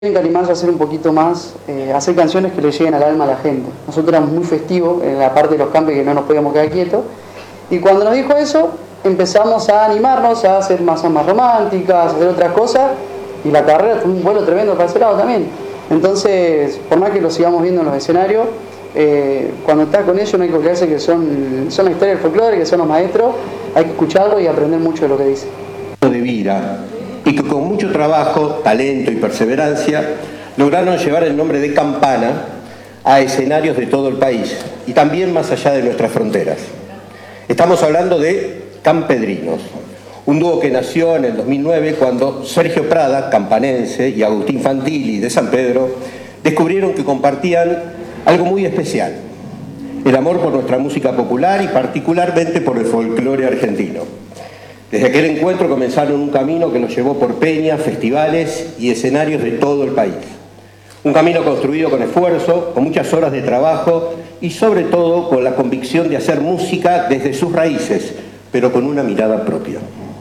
Tienen que animarse a hacer un poquito más, hacer canciones que le lleguen al alma a la gente. Nosotros éramos muy festivos en la parte de los campes que no nos podíamos quedar quietos. Y cuando nos dijo eso, empezamos a animarnos a hacer más románticas, a hacer otras cosas. Y la carrera fue un vuelo tremendo para ese lado también. Entonces, por más que lo sigamos viendo en los escenarios, cuando estás con ellos no hay que olvidarse que son la historia del folclore, que son los maestros. Hay que escucharlo y aprender mucho de lo que dicen. De vida, y que con mucho trabajo, talento y perseverancia lograron llevar el nombre de Campana a escenarios de todo el país y también más allá de nuestras fronteras. Estamos hablando de Campedrinos, un dúo que nació en el 2009 cuando Sergio Prada, campanense, y Agustín Fantilli, de San Pedro, descubrieron que compartían algo muy especial: el amor por nuestra música popular y particularmente por el folclore argentino. Desde aquel encuentro comenzaron un camino que los llevó por peñas, festivales y escenarios de todo el país. Un camino construido con esfuerzo, con muchas horas de trabajo y sobre todo con la convicción de hacer música desde sus raíces, pero con una mirada propia.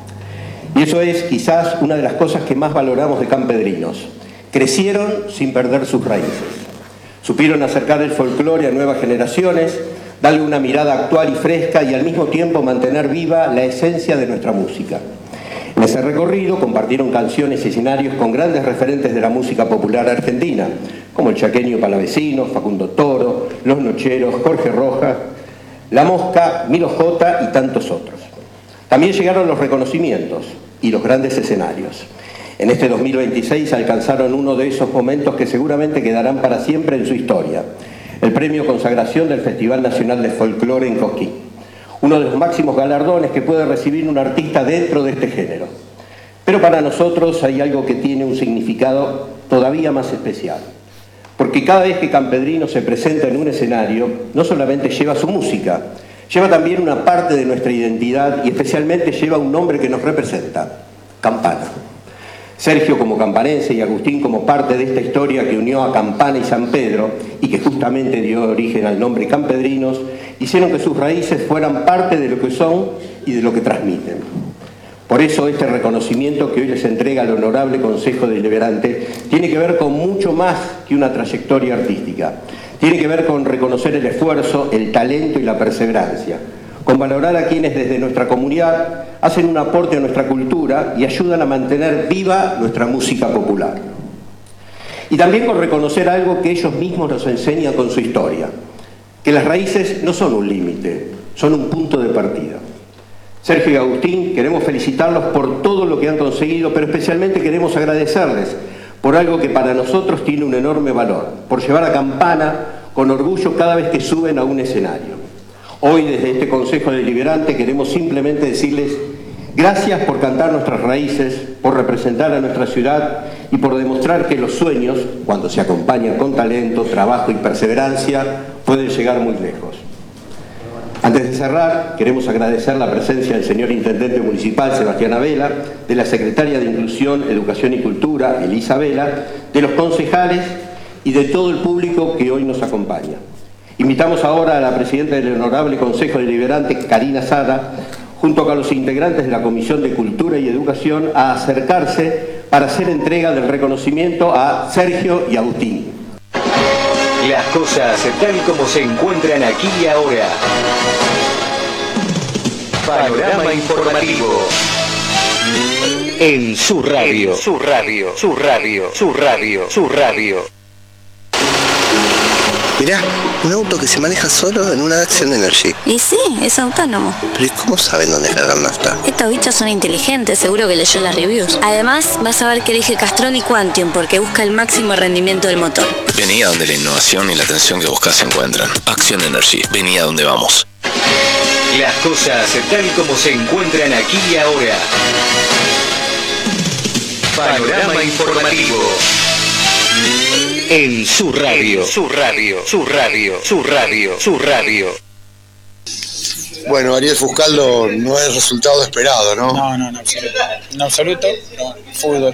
Y eso es quizás una de las cosas que más valoramos de Campedrinos. Crecieron sin perder sus raíces. Supieron acercar el folclore a nuevas generaciones, darle una mirada actual y fresca y al mismo tiempo mantener viva la esencia de nuestra música. En ese recorrido compartieron canciones y escenarios con grandes referentes de la música popular argentina, como el chaqueño Palavecino, Facundo Toro, Los Nocheros, Jorge Rojas, La Mosca, Milo J y tantos otros. También llegaron los reconocimientos y los grandes escenarios. En este 2026 alcanzaron uno de esos momentos que seguramente quedarán para siempre en su historia: el premio Consagración del Festival Nacional de Folclore en Cosquín, uno de los máximos galardones que puede recibir un artista dentro de este género. Pero para nosotros hay algo que tiene un significado todavía más especial, porque cada vez que Campedrino se presenta en un escenario, no solamente lleva su música, lleva también una parte de nuestra identidad y especialmente lleva un nombre que nos representa: Campana. Sergio como campanense y Agustín como parte de esta historia que unió a Campana y San Pedro y que justamente dio origen al nombre Campedrinos, hicieron que sus raíces fueran parte de lo que son y de lo que transmiten. Por eso este reconocimiento que hoy les entrega el Honorable Consejo Deliberante tiene que ver con mucho más que una trayectoria artística. Tiene que ver con reconocer el esfuerzo, el talento y la perseverancia, con valorar a quienes desde nuestra comunidad hacen un aporte a nuestra cultura y ayudan a mantener viva nuestra música popular. Y también con reconocer algo que ellos mismos nos enseñan con su historia: que las raíces no son un límite, son un punto de partida. Sergio y Agustín, queremos felicitarlos por todo lo que han conseguido, pero especialmente queremos agradecerles por algo que para nosotros tiene un enorme valor: por llevar a Campana con orgullo cada vez que suben a un escenario. Hoy, desde este Consejo Deliberante, queremos simplemente decirles gracias por cantar nuestras raíces, por representar a nuestra ciudad y por demostrar que los sueños, cuando se acompañan con talento, trabajo y perseverancia, pueden llegar muy lejos. Antes de cerrar, queremos agradecer la presencia del señor Intendente Municipal, Sebastián Abela, de la Secretaria de Inclusión, Educación y Cultura, Elisa Vela, de los concejales y de todo el público que hoy nos acompaña. Invitamos ahora a la Presidenta del Honorable Consejo Deliberante, Karina Sara, junto con los integrantes de la Comisión de Cultura y Educación, a acercarse para hacer entrega del reconocimiento a Sergio y Agustín. Las cosas tal como se encuentran aquí y ahora. Panorama informativo. En su radio. Su radio. Su radio. Su radio. Su radio. Mirá, un auto que se maneja solo en una Action Energy. Y sí, es autónomo. Pero ¿y cómo saben dónde cargar nafta? Estos bichos son inteligentes, seguro que leyó las reviews. Además, vas a ver que elige Castrol y Quantium porque busca el máximo rendimiento del motor. Vení a donde la innovación y la atención que buscas se encuentran. Action Energy, vení a donde vamos. Las cosas tal como se encuentran aquí y ahora. Panorama informativo. En su radio. Su radio. Su radio. Su radio. Su radio. Bueno, Ariel Fuscaldo no es resultado esperado, ¿no? No, en absoluto. En absoluto, no, fútbol.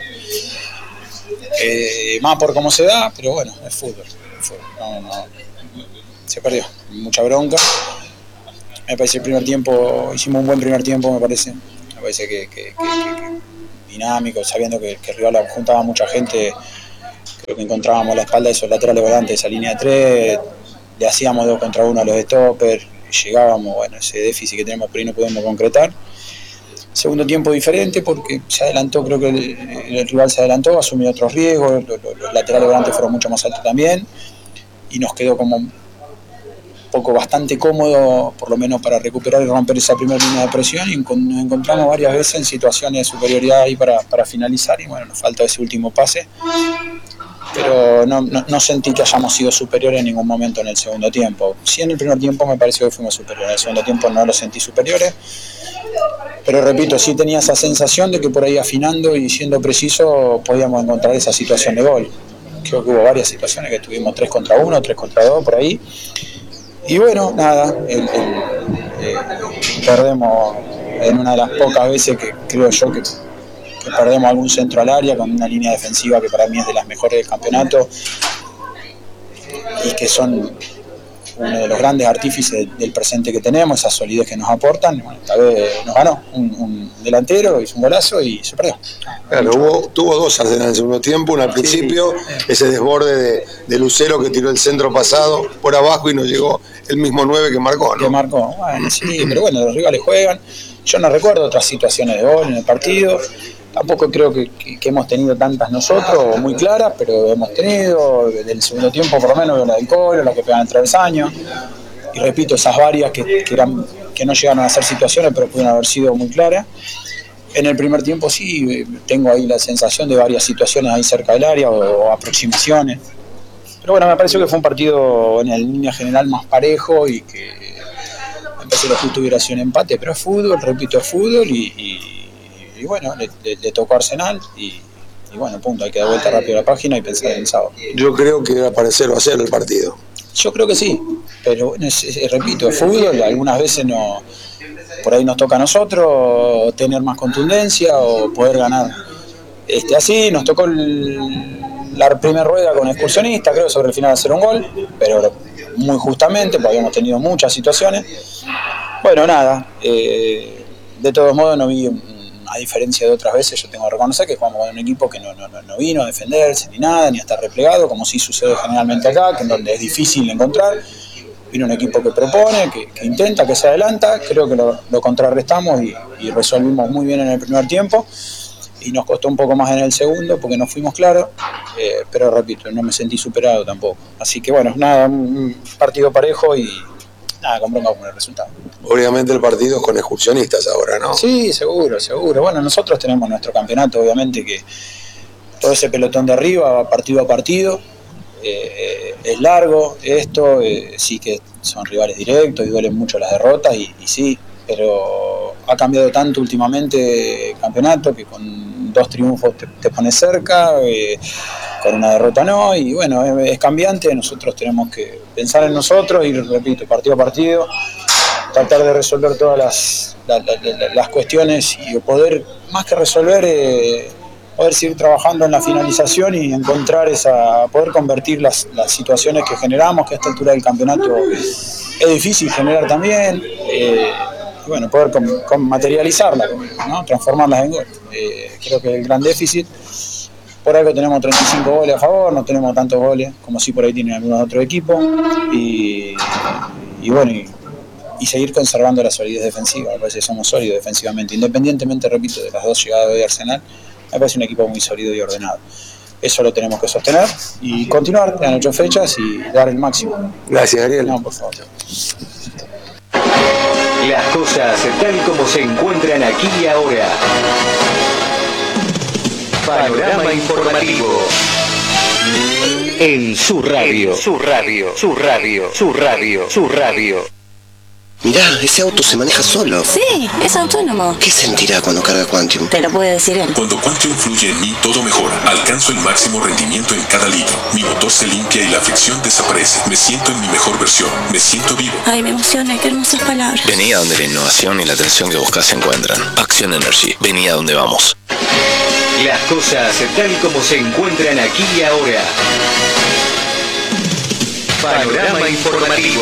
Más por cómo se da, pero bueno, es fútbol. No. Se perdió. Mucha bronca. Me parece el primer tiempo, hicimos un buen primer tiempo, me parece. Me parece que dinámico, sabiendo que el rival juntaba mucha gente Creo que encontrábamos la espalda de esos laterales volantes, esa línea de 3, le hacíamos 2 contra 1 a los stoppers, llegábamos, bueno, ese déficit que tenemos por ahí no podemos concretar. Segundo tiempo diferente porque se adelantó, creo que el rival se adelantó, asumió otros riesgos, los laterales volantes fueron mucho más altos también y nos quedó como un poco bastante cómodo, por lo menos para recuperar y romper esa primera línea de presión, y nos encontramos varias veces en situaciones de superioridad ahí para finalizar y bueno, nos falta ese último pase, pero no sentí que hayamos sido superiores en ningún momento en el segundo tiempo. Sí, en el primer tiempo me pareció que fuimos superiores, en el segundo tiempo no lo sentí superiores. Pero repito, sí tenía esa sensación de que por ahí afinando y siendo preciso podíamos encontrar esa situación de gol. Creo que hubo varias situaciones que tuvimos 3 contra 1, 3 contra 2 por ahí. Y bueno, nada, perdemos en una de las pocas veces que creo yo que perdemos algún centro al área con una línea defensiva que para mí es de las mejores del campeonato y que son uno de los grandes artífices del presente que tenemos, esa solidez que nos aportan. Bueno, esta vez nos ganó un delantero, hizo un golazo y se perdió. Claro, tuvo 2 en el segundo tiempo, una al principio, ese desborde de Lucero que tiró el centro pasado por abajo y nos llegó el mismo 9 que marcó, ¿no? Que marcó, bueno, sí, pero bueno, los rivales juegan. Yo no recuerdo otras situaciones de gol en el partido. Tampoco creo que hemos tenido tantas nosotros, muy claras, pero hemos tenido, del segundo tiempo por lo menos, la del Colo, la que pegan el travesaño. Y repito, esas varias que no llegaron a ser situaciones, pero pudieron haber sido muy claras. En el primer tiempo sí, tengo ahí la sensación de varias situaciones ahí cerca del área o aproximaciones. Pero bueno, me pareció que fue un partido en línea general más parejo y que me parece que lo justo hubiera sido un empate, pero es fútbol, repito, es fútbol y bueno, le tocó a Arsenal y bueno, punto, hay que dar vuelta rápido a la página y pensar en el sábado. Yo creo que va a parecer o a ser el partido. Yo creo que sí, pero bueno, repito, es fútbol, algunas veces por ahí nos toca a nosotros tener más contundencia o poder ganar. Así nos tocó la primera rueda con Excursionista, creo, sobre el final de hacer un gol, pero muy justamente, porque habíamos tenido muchas situaciones. Bueno, nada, de todos modos no vi, a diferencia de otras veces, yo tengo que reconocer que jugamos con un equipo que no vino a defenderse ni nada, ni a estar replegado, como sí sucede generalmente acá, que en donde es difícil encontrar. Vino un equipo que propone, que intenta, que se adelanta. Creo que lo contrarrestamos y resolvimos muy bien en el primer tiempo. Y nos costó un poco más en el segundo porque no fuimos claros, pero repito, no me sentí superado tampoco. Así que bueno, nada, un partido parejo y nada, con bronca con el resultado. Obviamente el partido es con Excursionistas ahora, ¿no? Sí, seguro. Bueno, nosotros tenemos nuestro campeonato, obviamente, que todo ese pelotón de arriba va partido a partido. Es largo esto, sí que son rivales directos y duelen mucho las derrotas y sí, pero ha cambiado tanto últimamente el campeonato que con 2 triunfos te pones cerca, con una derrota no, y bueno, es cambiante. Nosotros tenemos que pensar en nosotros y, repito, partido a partido, tratar de resolver todas las cuestiones y poder, más que resolver, poder seguir trabajando en la finalización y encontrar poder convertir las situaciones que generamos, que a esta altura del campeonato es difícil generar también, bueno, poder materializarlas, ¿no? Transformarlas en gol. Creo que es el gran déficit. Por algo tenemos 35 goles a favor, no tenemos tantos goles como sí por ahí tienen algunos otros equipos, y bueno, y seguir conservando la solidez defensiva. Me parece que somos sólidos defensivamente, independientemente, repito, de las 2 llegadas de Arsenal. Me parece un equipo muy sólido y ordenado. Eso lo tenemos que sostener y continuar en 8 fechas y dar el máximo. Gracias, Ariel. No, por favor. Las cosas tal como se encuentran aquí y ahora. Panorama informativo. En su radio. Mirá, ese auto se maneja solo. Sí, es autónomo. ¿Qué sentirá cuando carga Quantium? Te lo puede decir él. Cuando Quantium fluye en mí, todo mejora. Alcanzo el máximo rendimiento en cada litro. Mi motor se limpia y la fricción desaparece. Me siento en mi mejor versión. Me siento vivo. Ay, me emociona, qué hermosas palabras. Vení a donde la innovación y la atención que buscas se encuentran. Action Energy. Vení a donde vamos. Las cosas tal como se encuentran aquí y ahora. Panorama informativo.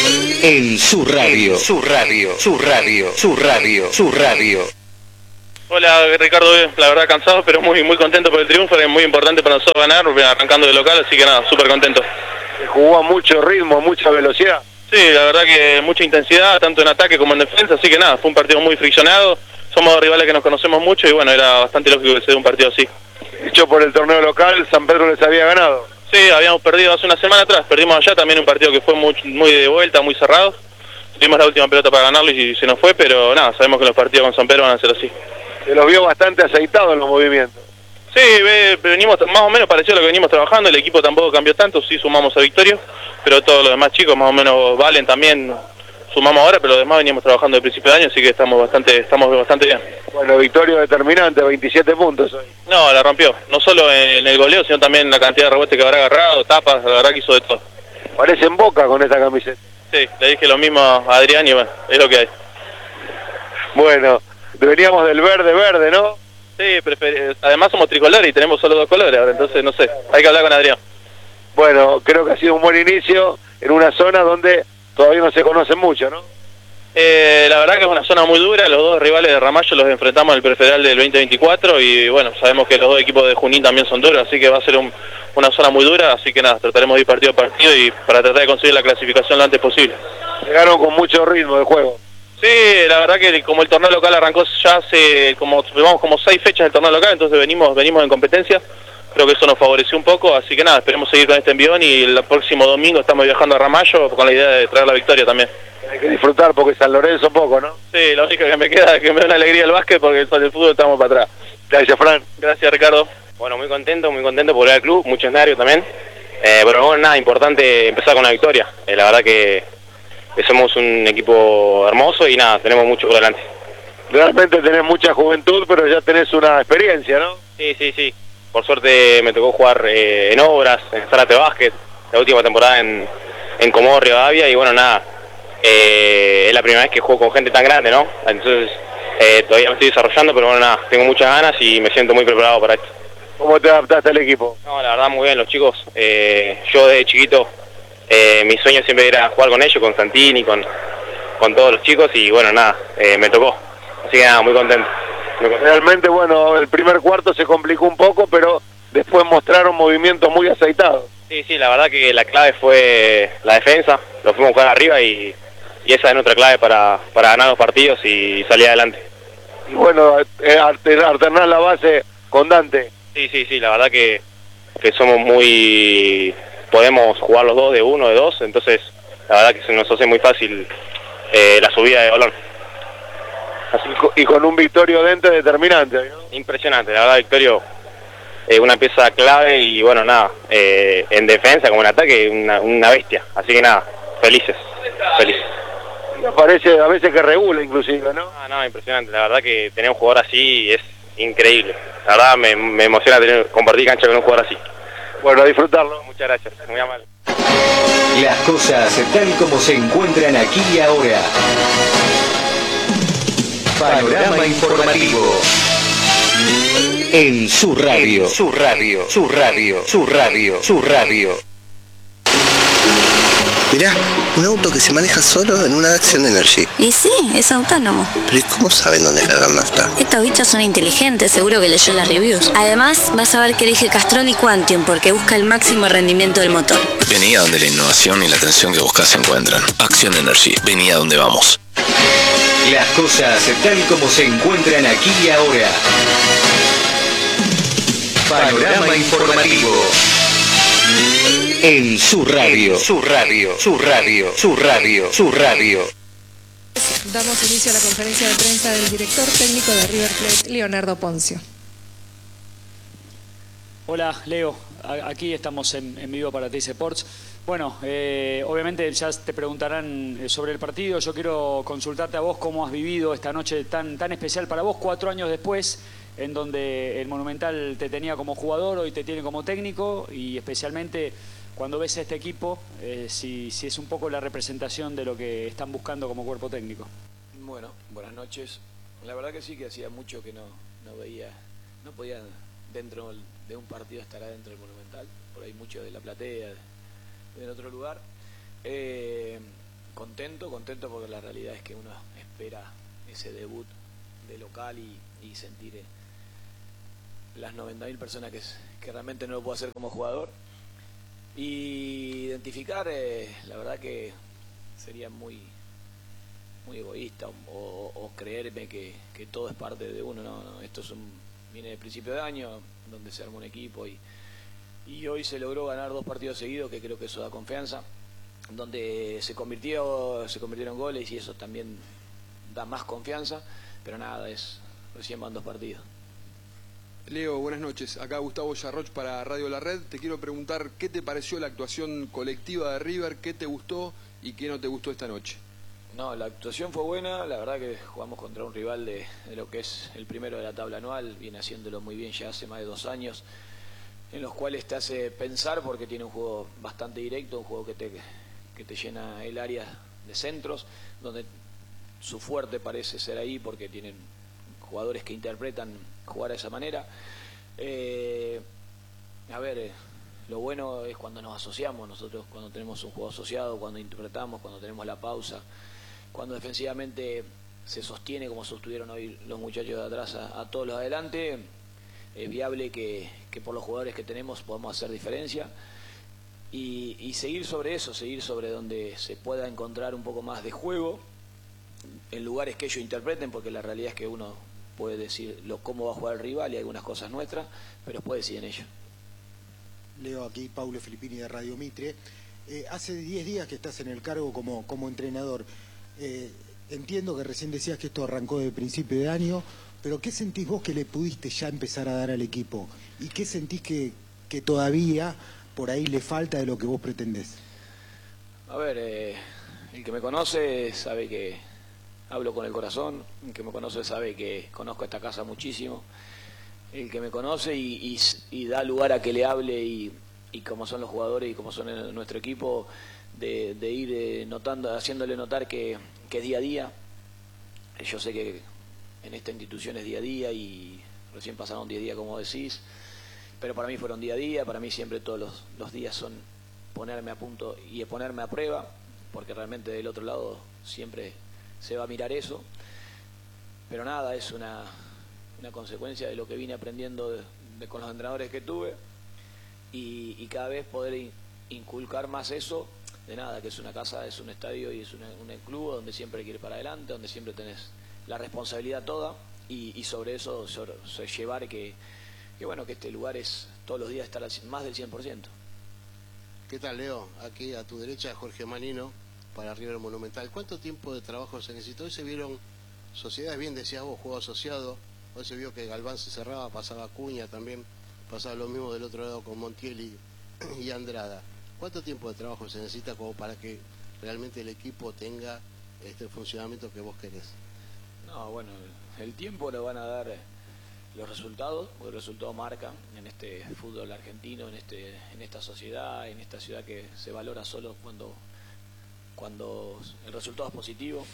En su radio. Hola Ricardo, la verdad cansado, pero muy contento por el triunfo, es muy importante para nosotros ganar, arrancando de local, así que nada, súper contento. Se jugó a mucho ritmo, mucha velocidad. Sí, la verdad que mucha intensidad, tanto en ataque como en defensa, así que nada, fue un partido muy friccionado, somos dos rivales que nos conocemos mucho y bueno, era bastante lógico que se dé un partido así. Hecho por el torneo local, San Pedro les había ganado. Sí, habíamos perdido hace una semana atrás, perdimos allá también un partido que fue muy de vuelta, muy cerrado. Tuvimos la última pelota para ganarlo y se nos fue, pero nada, sabemos que los partidos con San Pedro van a ser así. Se los vio bastante aceitados en los movimientos. Sí, venimos más o menos parecido a lo que venimos trabajando, el equipo tampoco cambió tanto, sí sumamos a Victorio, pero todos los demás chicos más o menos valen también, sumamos ahora, pero los demás venimos trabajando de principio de año, así que estamos bastante bien. Bueno, Victorio determinante, 27 puntos hoy. No, la rompió, no solo en el goleo, sino también la cantidad de rebotes que habrá agarrado, tapas, la verdad que hizo de todo. Parece en Boca con esta camiseta. Sí, le dije lo mismo a Adrián y bueno, es lo que hay. Bueno, veníamos del verde, ¿no? Sí, además somos tricolores y tenemos solo dos colores ahora, entonces no sé, hay que hablar con Adrián. Bueno, creo que ha sido un buen inicio en una zona donde todavía no se conocen mucho, ¿no? La verdad que es una zona muy dura, los dos rivales de Ramallo los enfrentamos en el prefederal del 2024 y bueno, sabemos que los dos equipos de Junín también son duros, así que va a ser una zona muy dura, así que nada, trataremos de ir partido a partido y para tratar de conseguir la clasificación lo antes posible. Llegaron con mucho ritmo de juego. Sí, la verdad que como el torneo local arrancó ya hace como 6 fechas del torneo local, entonces venimos en competencia, creo que eso nos favoreció un poco, así que nada, esperemos seguir con este envión y el próximo domingo estamos viajando a Ramallo con la idea de traer la victoria también. Hay que disfrutar porque San Lorenzo poco, ¿no? Sí, lo único que me queda es que me da una alegría el básquet porque el fútbol estamos para atrás. Gracias, Fran. Gracias, Ricardo. Bueno, muy contento por volver al club, mucho escenario también, pero bueno, nada, importante empezar con la victoria, la verdad que somos un equipo hermoso y nada, tenemos mucho por delante. Realmente tenés mucha juventud, pero ya tenés una experiencia, ¿no? Sí. Por suerte me tocó jugar en Obras, en Zárate Básquet, la última temporada en Comodoro Rivadavia y bueno, nada, es la primera vez que juego con gente tan grande, ¿no? Entonces todavía me estoy desarrollando, pero bueno, nada, tengo muchas ganas y me siento muy preparado para esto. ¿Cómo te adaptaste al equipo? No, la verdad muy bien, los chicos, yo desde chiquito, mi sueño siempre era jugar con ellos, con Santini, con todos los chicos y bueno, nada, me tocó, así que nada, muy contento. Realmente, bueno, el primer cuarto se complicó un poco, pero después mostraron movimientos muy aceitados. Sí, la verdad que la clave fue la defensa, lo fuimos a jugar arriba y esa es nuestra clave para ganar los partidos y salir adelante. Y bueno, alternar la base con Dante. Sí, la verdad que somos podemos jugar los dos de uno, de dos, entonces la verdad que se nos hace muy fácil la subida de balón. Y con un Victorio Dente determinante, ¿no? Impresionante, la verdad Victorio es una pieza clave y bueno, nada, en defensa como en ataque una bestia, así que nada, felices. Me parece a veces que regula inclusive, ¿no? No, impresionante, la verdad que tener un jugador así es increíble, la verdad me emociona compartir cancha con un jugador así. Bueno, a disfrutarlo. Muchas gracias, muy amable. Las cosas tal como se encuentran aquí y ahora. Panorama informativo. En su radio. Mirá, un auto que se maneja solo en una Action Energy. Y sí, es autónomo. Pero ¿y cómo saben dónde cargar nafta? Estos bichos son inteligentes, seguro que leyó las reviews. Además, vas a ver que elige Castrol y Quantium porque busca el máximo rendimiento del motor. Vení a donde la innovación y la atención que buscas se encuentran. Action Energy, vení a donde vamos. Las cosas tal como se encuentran aquí y ahora. Panorama informativo. En su radio. Damos inicio a la conferencia de prensa del director técnico de River Plate, Leonardo Poncio. Hola, Leo. Aquí estamos en vivo para TIC Sports. Bueno, obviamente ya te preguntarán sobre el partido. Yo quiero consultarte a vos cómo has vivido esta noche tan especial para vos, 4 años después, en donde el Monumental te tenía como jugador, hoy te tiene como técnico, y especialmente cuando ves a este equipo, si es un poco la representación de lo que están buscando como cuerpo técnico. Bueno, buenas noches. La verdad que sí, que hacía mucho que no podía dentro de un partido estar adentro del Monumental, por ahí mucho de la platea, en otro lugar. Contento porque la realidad es que uno espera ese debut de local y sentir las 90.000 personas que realmente no lo puedo hacer como jugador. Y identificar, la verdad que sería muy egoísta o creerme que todo es parte de uno. No, esto viene de principio de año, donde se armó un equipo y hoy se logró ganar 2 partidos seguidos, que creo que eso da confianza, donde se convirtieron goles y eso también da más confianza, pero nada, recién van 2 partidos. Leo, buenas noches. Acá Gustavo Yarroch para Radio La Red. Te quiero preguntar qué te pareció la actuación colectiva de River, qué te gustó y qué no te gustó esta noche. No, la actuación fue buena, la verdad que jugamos contra un rival de lo que es el primero de la tabla anual, viene haciéndolo muy bien ya hace más de 2 años, en los cuales te hace pensar porque tiene un juego bastante directo, un juego que te llena el área de centros, donde su fuerte parece ser ahí porque tienen jugadores que interpretan jugar de esa manera. Lo bueno es cuando nos asociamos, nosotros cuando tenemos un juego asociado, cuando interpretamos, cuando tenemos la pausa, cuando defensivamente se sostiene como sostuvieron hoy los muchachos de atrás a todos los de adelante, es viable que por los jugadores que tenemos podamos hacer diferencia y seguir sobre eso, seguir sobre donde se pueda encontrar un poco más de juego en lugares que ellos interpreten, porque la realidad es que uno puede decir cómo va a jugar el rival y algunas cosas nuestras, pero después deciden ellos. Leo, aquí Paulo Filippini de Radio Mitre. Hace 10 días que estás en el cargo como entrenador. Entiendo que recién decías que esto arrancó de principio de año, pero ¿qué sentís vos que le pudiste ya empezar a dar al equipo? ¿Y qué sentís que todavía por ahí le falta de lo que vos pretendés? A ver, el que me conoce sabe que hablo con el corazón, el que me conoce sabe que conozco esta casa muchísimo, el que me conoce y da lugar a que le hable y como son los jugadores y como son nuestro equipo, de ir haciéndole notar que es día a día. Yo sé que en esta institución es día a día y recién pasaron 10 días como decís, pero para mí fueron día a día, para mí siempre todos los días son ponerme a punto y ponerme a prueba, porque realmente del otro lado siempre se va a mirar eso, pero nada, es una consecuencia de lo que vine aprendiendo con los entrenadores que tuve y cada vez poder inculcar más eso, de nada, que es una casa, es un estadio y es un club donde siempre hay que ir para adelante, donde siempre tenés la responsabilidad toda y sobre eso llevar que este lugar es todos los días estar más del 100%. ¿Qué tal, Leo? Aquí a tu derecha Jorge Manino para River Monumental. ¿Cuánto tiempo de trabajo se necesitó? Hoy se vieron sociedades, bien decías vos, juego asociado. Hoy se vio que Galván se cerraba, pasaba Acuña también, pasaba lo mismo del otro lado con Montiel y Andrada. ¿Cuánto tiempo de trabajo se necesita como para que realmente el equipo tenga este funcionamiento que vos querés? No, bueno, el tiempo lo van a dar los resultados, porque el resultado marca en este fútbol argentino, en esta sociedad, en esta ciudad que se valora solo cuando el resultado es positivo.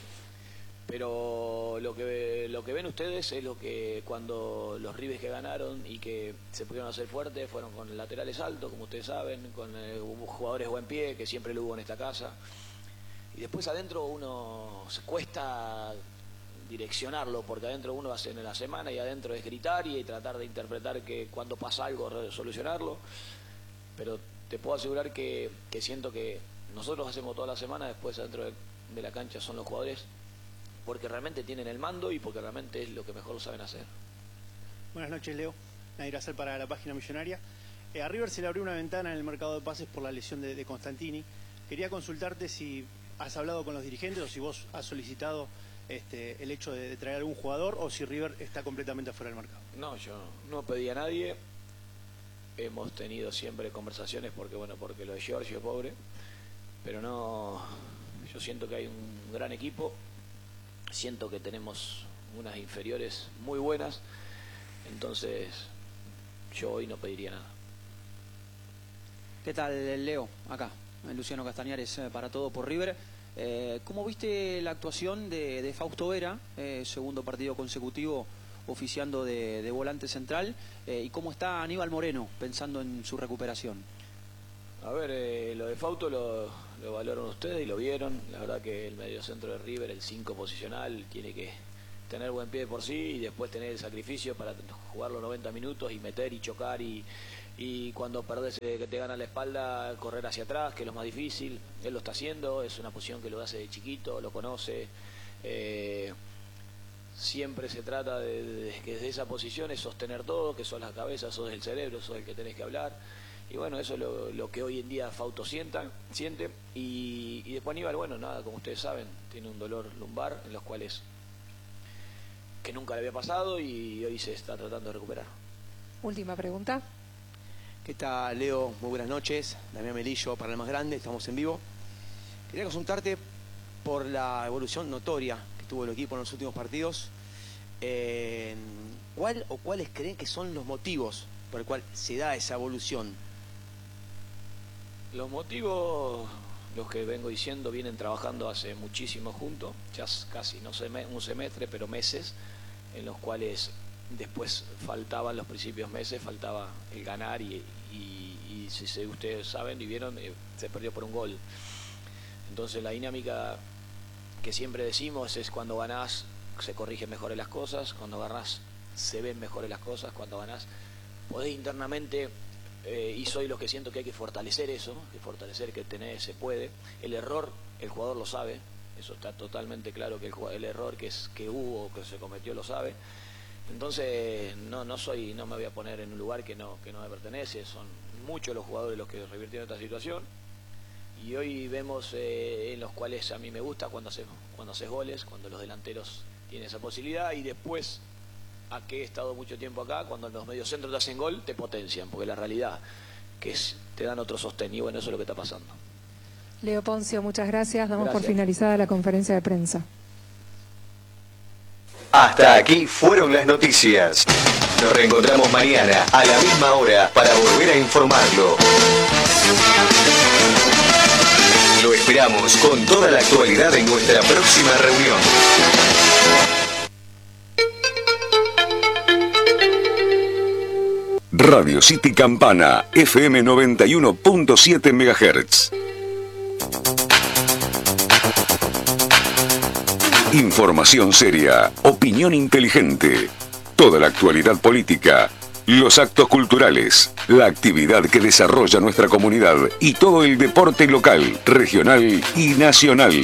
Pero lo que ven ustedes es lo que cuando los Rivers que ganaron y que se pudieron hacer fuertes fueron con laterales altos, como ustedes saben, con jugadores buen pie, que siempre lo hubo en esta casa. Y después adentro uno se cuesta direccionarlo, porque adentro uno hace en la semana y adentro es gritar y tratar de interpretar que cuando pasa algo solucionarlo. Pero te puedo asegurar que siento que nosotros hacemos toda la semana, después adentro de la cancha son los jugadores, porque realmente tienen el mando y porque realmente es lo que mejor saben hacer. Buenas noches, Leo. Nadir Acer para la página Millonaria. A River se le abrió una ventana en el mercado de pases por la lesión de Constantini. Quería consultarte si has hablado con los dirigentes o si vos has solicitado el hecho de traer algún jugador o si River está completamente afuera del mercado. No, yo no pedí a nadie. Hemos tenido siempre conversaciones porque lo de Giorgio, pobre. Pero no, yo siento que hay un gran equipo. Siento que tenemos unas inferiores muy buenas, entonces yo hoy no pediría nada. ¿Qué tal, Leo? Acá, Luciano Castañares para Todo por River. ¿Cómo viste la actuación de Fausto Vera, segundo partido consecutivo oficiando de volante central? ¿Y cómo está Aníbal Moreno pensando en su recuperación? A ver, lo de Fausto lo valoraron ustedes y lo vieron. La verdad que el mediocentro de River, el 5 posicional, tiene que tener buen pie por sí y después tener el sacrificio para jugar los 90 minutos y meter y chocar y cuando perdés que te gana la espalda, correr hacia atrás, que es lo más difícil. Él lo está haciendo, es una posición que lo hace de chiquito, lo conoce. Siempre se trata de que desde esa posición es sostener todo, que sos la cabeza, sos el cerebro, sos el que tenés que hablar. Y bueno, eso es lo que hoy en día Fausto siente. Y después Aníbal, bueno, nada, como ustedes saben, tiene un dolor lumbar en los cuales que nunca le había pasado y hoy se está tratando de recuperar. Última pregunta. ¿Qué tal, Leo? Muy buenas noches. Damián Melillo, para el más grande, estamos en vivo. Quería consultarte por la evolución notoria que tuvo el equipo en los últimos partidos. ¿Cuáles creen que son los motivos por el cual se da esa evolución? Los motivos, los que vengo diciendo, vienen trabajando hace muchísimo juntos, ya casi, no sé, un semestre, pero meses, en los cuales después faltaban los principios meses, faltaba el ganar y si ustedes saben y vieron, se perdió por un gol. Entonces la dinámica que siempre decimos es cuando ganás se corrigen mejores las cosas, cuando ganás se ven mejores las cosas, cuando ganás podés internamente, y soy lo que siento que hay que fortalecer eso, que tener se puede. El error, el jugador lo sabe, eso está totalmente claro, que el error que hubo, que se cometió, lo sabe. Entonces no me voy a poner en un lugar que no me pertenece. Son muchos los jugadores los que revirtieron esta situación y hoy vemos en los cuales a mí me gusta cuando haces goles, cuando los delanteros tienen esa posibilidad, y después a que he estado mucho tiempo acá, cuando los mediocentros te hacen gol te potencian, porque la realidad que te dan otro sostén, y bueno, eso es lo que está pasando. Leo Poncio, muchas gracias. Damos Gracias. por finalizada la conferencia de prensa. Hasta aquí fueron las noticias. Nos reencontramos mañana a la misma hora para volver a informarlo. Lo esperamos con toda la actualidad en nuestra próxima reunión. Radio City Campana, FM 91.7 MHz. Información seria, opinión inteligente, toda la actualidad política, los actos culturales, la actividad que desarrolla nuestra comunidad y todo el deporte local, regional y nacional.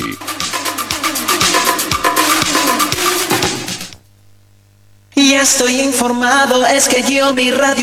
Ya estoy informado, es que yo mi radio